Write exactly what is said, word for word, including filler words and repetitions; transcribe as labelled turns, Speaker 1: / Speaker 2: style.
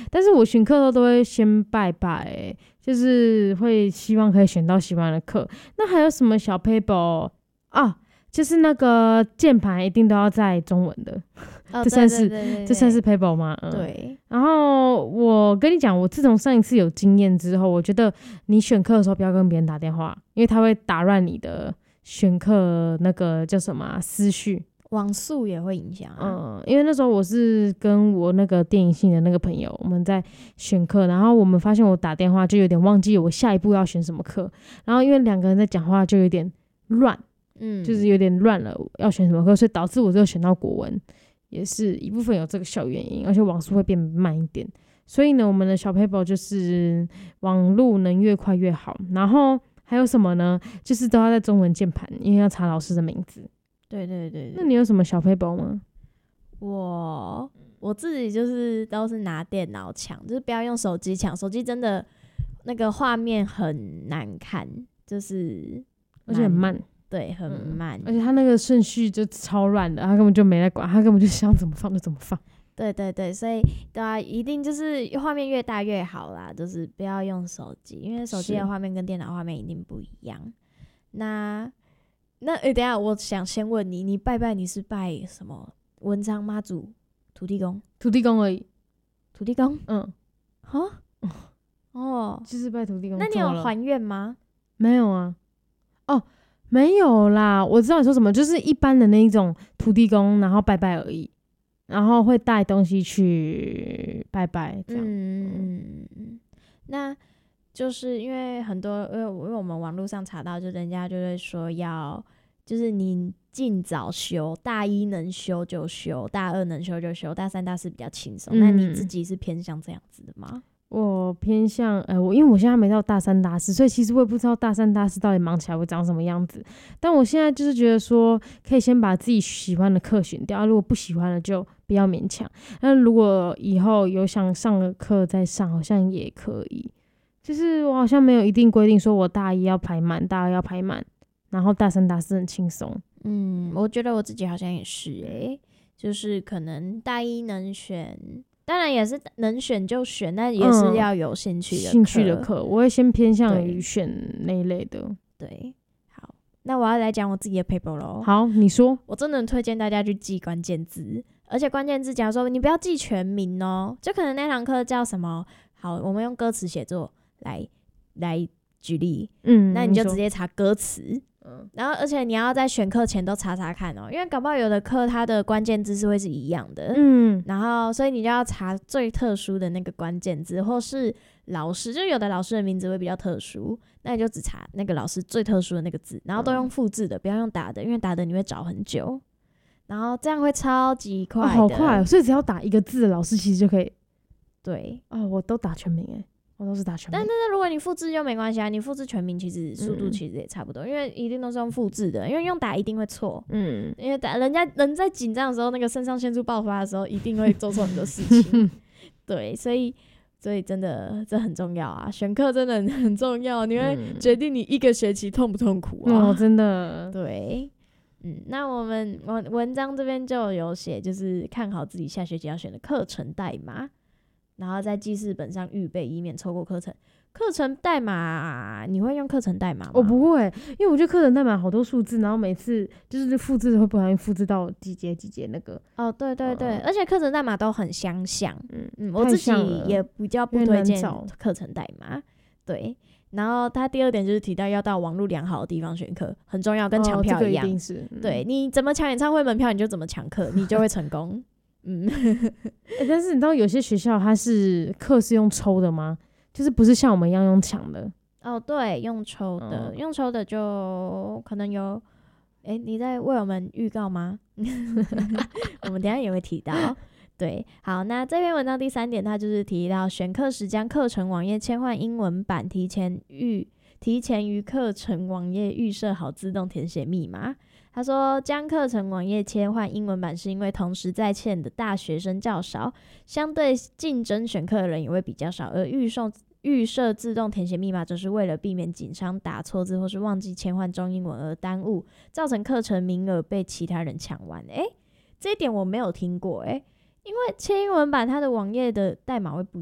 Speaker 1: 但是我选课的时候都会先拜拜、欸，就是会希望可以选到喜欢的课。那还有什么小 paper 啊？就是那个键盘一定都要在中文的，
Speaker 2: 哦、
Speaker 1: 这算是
Speaker 2: 对对对对对
Speaker 1: 这算是 paper 吗？嗯，
Speaker 2: 对。
Speaker 1: 然后我跟你讲，我自从上一次有经验之后，我觉得你选课的时候不要跟别人打电话，因为他会打乱你的选课那个叫什么、啊、思绪。
Speaker 2: 网速也会影响、啊，
Speaker 1: 嗯，因为那时候我是跟我那个电影系的那个朋友，我们在选课，然后我们发现我打电话就有点忘记我下一步要选什么课，然后因为两个人在讲话就有点乱，嗯，就是有点乱了要选什么课，所以导致我就选到国文，也是一部分有这个小原因，而且网速会变慢一点。所以呢，我们的小 paper 就是网路能越快越好，然后还有什么呢？就是都要在中文键盘，因为要查老师的名字。
Speaker 2: 对对 对, 对。
Speaker 1: 那你有什么小 paper 吗？
Speaker 2: 我我自己就是都是拿电脑抢，就是不要用手机抢，手机真的那个画面很难看，就是
Speaker 1: 而且很慢，
Speaker 2: 对，很慢、嗯，
Speaker 1: 而且他那个顺序就超乱的，他根本就没来管，他根本就想怎么放就怎么放。
Speaker 2: 对对对，所以对啊，一定就是画面越大越好啦，就是不要用手机，因为手机的画面跟电脑画面一定不一样。那那诶、欸，等一下，我想先问你，你拜拜你是拜什么？文昌妈祖、土地公？
Speaker 1: 土地公而已。
Speaker 2: 土地公？
Speaker 1: 嗯。
Speaker 2: 哈？哦，
Speaker 1: 就是拜土地公。
Speaker 2: 那你有还愿吗？
Speaker 1: 没有啊。哦，没有啦。我知道你说什么，就是一般的那一种土地公，然后拜拜而已，然后会带东西去拜拜这样。嗯
Speaker 2: 嗯嗯。那就是因为很多，因为因为我们网络上查到，就人家就会说要，就是你尽早修，大一能修就修，大二能修就修，大三大四比较轻松、嗯。那你自己是偏向这样子的吗？
Speaker 1: 我偏向，呃，我因为我现在没到大三大四，所以其实我也不知道大三大四到底忙起来会长什么样子。但我现在就是觉得说，可以先把自己喜欢的课选掉，如果不喜欢的就不要勉强。那如果以后有想上的课再上，好像也可以。就是我好像没有一定规定说我大一要排满，大二要排满，然后大三大四很轻松。
Speaker 2: 嗯，我觉得我自己好像也是诶、欸，就是可能大一能选，当然也是能选就选，但也是要有兴趣的课、嗯、兴趣的
Speaker 1: 课，我会先偏向于选那一类的。
Speaker 2: 对，好，那我要来讲我自己的 paper 咯。
Speaker 1: 好，你说。
Speaker 2: 我真的很推荐大家去记关键字，而且关键字假如说你不要记全名哦，就可能那堂课叫什么，好，我们用歌词写作来来举例，嗯，那你就直接查歌词，嗯，然后而且你要在选课前都查查看哦，因为搞不好有的课它的关键字是会是一样的，嗯，然后所以你就要查最特殊的那个关键字，或是老师，就有的老师的名字会比较特殊，那你就只查那个老师最特殊的那个字，然后都用复制的，不要用打的，因为打的你会找很久，然后这样会超级快的，
Speaker 1: 哦，好快哦，所以只要打一个字，老师其实就可以，
Speaker 2: 对，
Speaker 1: 哦，我都打全名耶。我都是打全名，
Speaker 2: 但但是如果你复制就没关系啊，你复制全名其实速度其实也差不多，嗯、因为一定都是用复制的，因为用打一定会错，嗯，因为打人家人在紧张的时候，那个肾上腺素爆发的时候，一定会做错很多事情，对，所以所以真的这很重要啊，选课真的很很重要，你会决定你一个学期痛不痛苦啊，
Speaker 1: 哦，真的，
Speaker 2: 对。嗯，那我们文文章这边就有写，就是看好自己下学期要选的课程代码。然后在记事本上预备，以免错过课程。课程代码，你会用课程代码吗？
Speaker 1: 我不会，因为我觉得课程代码好多数字，然后每次就是复制会不小心复制到几节几节那个。
Speaker 2: 哦，对对对，嗯、而且课程代码都很相像。嗯嗯，我自己也比较不推荐课程代码。对，然后他第二点就是提到要到网络良好的地方选课，很重要，跟抢票一样。
Speaker 1: 哦、这个一定是。嗯、
Speaker 2: 对，你怎么抢演唱会门票，你就怎么抢课，你就会成功。嗯、
Speaker 1: 欸，但是你知道有些学校它是课是用抽的吗？就是不是像我们一样用抢的？
Speaker 2: 哦，对，用抽的，嗯、用抽的就可能有，哎、欸，你在为我们预告吗？我们等一下也会提到。对，好，那这篇文章第三点，它就是提到选课时将课程网页切换英文版，提前预提前于课程网页预设好自动填写密码。他说，将课程网页切换英文版是因为同时在线的大学生较少，相对竞争选课的人也会比较少，而预设预设自动填写密码，则是为了避免紧张打错字或是忘记切换中英文而耽误，造成课程名额被其他人抢完。诶，这一点我没有听过诶，因为切英文版它的网页的代码会不